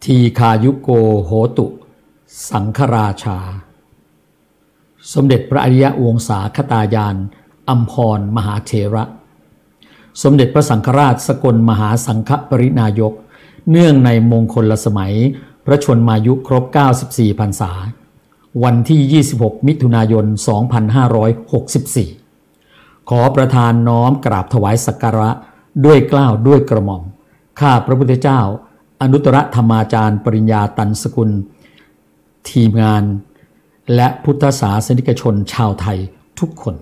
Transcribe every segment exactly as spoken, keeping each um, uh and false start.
ทีคายุโกโหตุสังฆราชาสมเด็จพระอริยวงศาคตายานอัมพรมหาเถระสมเด็จพระสังฆราชสกลมหาสังฆปรินายกเนื่องในมงคลสมัยพระชนมายุครบเก้าสิบสี่พรรษาวันที่ยี่สิบหกมิถุนายนสองพันห้าร้อยหกสิบสี่ขอประทานน้อมกราบถวายสักการะด้วยเกล้าด้วยกระหม่อมข้าพระพุทธเจ้าอนุตตรธรรมาจารย์ปริญญาตันสกุลทีมงานและพุทธศาสนิกชนชาวไทยทุกคน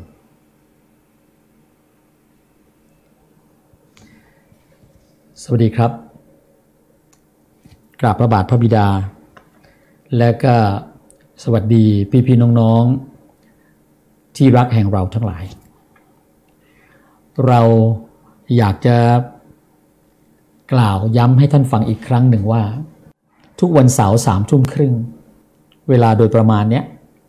สวัสดีครับกราบพระบาทพระบิดาและก็สวัสดีพี่ๆน้องๆที่รักแห่งเราทั้งหลายเราอยากจะกล่าวย้ำให้ท่านฟังอีกครั้งหนึ่งว่าทุกวันเสาร์สามทุ่มครึ่งเวลาโดยประมาณเนี้ย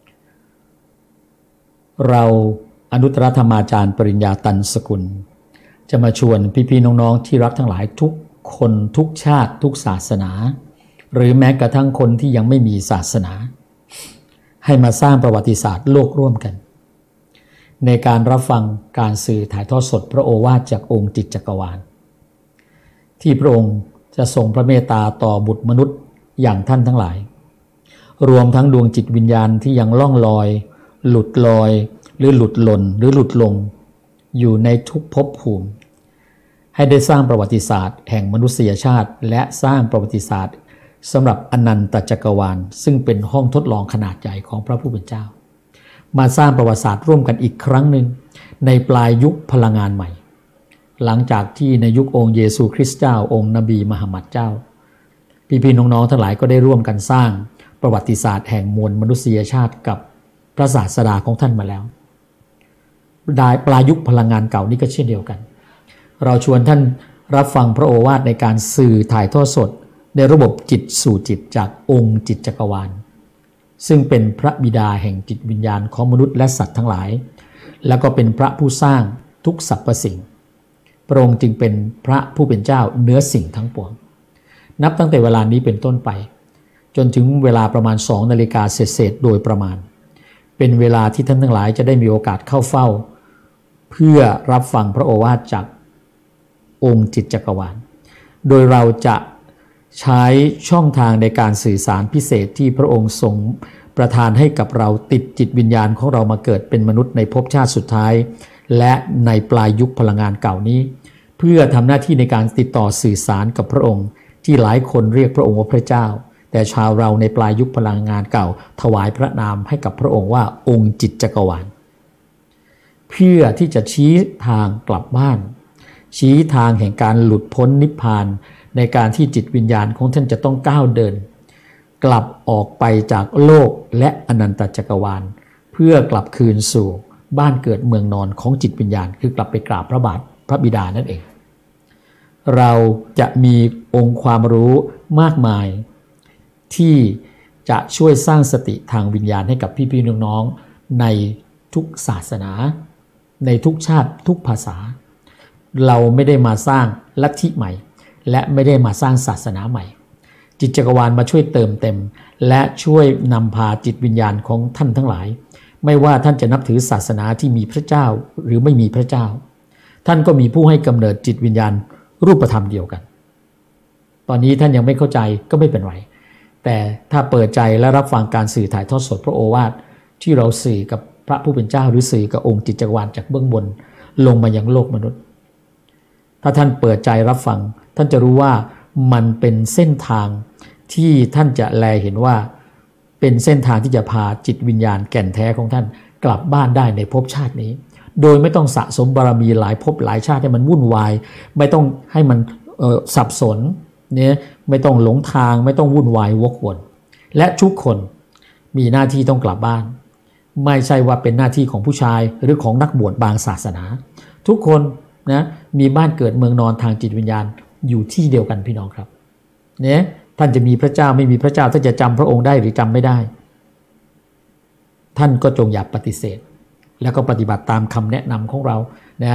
เราอนุตตรธรรมาจารย์ปริญญาตันสกุลจะมาชวนพี่ๆน้องๆที่รักทั้งหลายทุกคนทุกชาติทุกศาสนาหรือแม้กระทั่งคนที่ยังไม่มีศาสนาให้มาสร้างประวัติศาสตร์โลกร่วมกันในการรับฟังการสื่อถ่ายทอดสดพระโอวาทจากองค์จิตจักรวาลที่พระองค์จะทรงพระเมตตาต่อบุตรมนุษย์อย่างท่านทั้งหลายรวมทั้งดวงจิตวิญญาณที่ยังล่องลอยหลุดลอยหรือหลุดหล่นหรือหลุดลงอยู่ในทุกภพภูมิให้ได้สร้างประวัติศาสตร์แห่งมนุษยชาติและสร้างประวัติศาสตร์สำหรับอนันตจักรวาลซึ่งเป็นห้องทดลองขนาดใหญ่ของพระผู้เป็นเจ้ามาสร้างประวัติศาสตร์ร่วมกันอีกครั้งหนึ่งในปลายยุคพลังงานใหม่หลังจากที่ในยุคองค์เยซูคริสต์เจ้าองค์นบีมหามัดเจ้าพี่ๆน้องๆทั้งหลายก็ได้ร่วมกันสร้างประวัติศาสตร์แห่งมวลมนุษยชาติกับพระศาสดาของท่านมาแล้วได้ปลายยุคพลังงานเก่านี้ก็เช่นเดียวกันเราชวนท่านรับฟังพระโอวาทในการสื่อถ่ายทอดสดในระบบจิตสู่จิตจากองค์จิตจักรวาลซึ่งเป็นพระบิดาแห่งจิตวิญญาณของมนุษย์และสัตว์ทั้งหลายแล้วก็เป็นพระผู้สร้างทุกสรรพสิ่งพระองค์จึงเป็นพระผู้เป็นเจ้าเหนือสิ่งทั้งปวงนับตั้งแต่เวลานี้เป็นต้นไปจนถึงเวลาประมาณสองนาฬิกาเศษๆโดยประมาณเป็นเวลาที่ท่านทั้งหลายจะได้มีโอกาสเข้าเฝ้าเพื่อรับฟังพระโอวาทจากองค์จิตจักรวาลโดยเราจะใช้ช่องทางในการสื่อสารพิเศษที่พระองค์ทรงประทานให้กับเราติดจิตวิญญาณของเรามาเกิดเป็นมนุษย์ในภพชาติสุดท้ายและในปลายยุคพลังงานเก่านี้เพื่อทำหน้าที่ในการติดต่อสื่อสารกับพระองค์ที่หลายคนเรียกพระองค์ว่าพระเจ้าแต่ชาวเราในปลายยุคพลังงานเก่าถวายพระนามให้กับพระองค์ว่าองค์จิตจักรวาลเพื่อที่จะชี้ทางกลับบ้านชี้ทางแห่งการหลุดพ้นนิพพานในการที่จิตวิญญาณของท่านจะต้องก้าวเดินกลับออกไปจากโลกและอนันตจักรวาลเพื่อกลับคืนสู่บ้านเกิดเมืองนอนของจิตวิญญาณคือกลับไปกราบพระบาทพระบิดานั่นเองเราจะมีองค์ความรู้มากมายที่จะช่วยสร้างสติทางวิญญาณให้กับพี่ๆน้องๆในทุกศาสนาในทุกชาติทุกภาษาเราไม่ได้มาสร้างลัทธิใหม่และไม่ได้มาสร้างศาสนาใหม่จิตจักรวาลมาช่วยเติมเต็มและช่วยนำพาจิตวิญญาณของท่านทั้งหลายไม่ว่าท่านจะนับถือศาสนาที่มีพระเจ้าหรือไม่มีพระเจ้าท่านก็มีผู้ให้กำเนิดจิตวิญญาณรูปธรรมเดียวกันตอนนี้ท่านยังไม่เข้าใจก็ไม่เป็นไรแต่ถ้าเปิดใจและรับฟังการสื่อถ่ายทอดสดพระโอวาทที่เราสื่อกับพระผู้เป็นเจ้าหรือสื่อกับองค์จิตจักรวาลจากเบื้องบนลงมายังโลกมนุษย์ถ้าท่านเปิดใจรับฟังท่านจะรู้ว่ามันเป็นเส้นทางที่ท่านจะแลเห็นว่าเป็นเส้นทางที่จะพาจิตวิญญาณแก่นแท้ของท่านกลับบ้านได้ในภพชาตินี้โดยไม่ต้องสะสมบารมีหลายภพหลายชาติให้มันวุ่นวายไม่ต้องให้มันสับสนเนี่ยไม่ต้องหลงทางไม่ต้องวุ่นวายวกวนและทุกคนมีหน้าที่ต้องกลับบ้านไม่ใช่ว่าเป็นหน้าที่ของผู้ชายหรือของนักบวชบางศาสนาทุกคนนะมีบ้านเกิดเมืองนอนทางจิตวิญญาณอยู่ที่เดียวกันพี่น้องครับเนี่ยท่านจะมีพระเจ้าไม่มีพระเจ้าท่านจะจำพระองค์ได้หรือจำไม่ได้ท่านก็จงอย่าปฏิเสธแล้วก็ปฏิบัติตามคำแนะนำของเรานะ